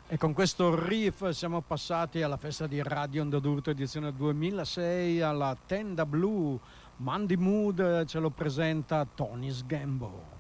E con questo riff siamo passati alla festa di Radio Onda d'Urto edizione 2006 alla Tenda Blu. Mandy Mood ce lo presenta Tony Sgambo.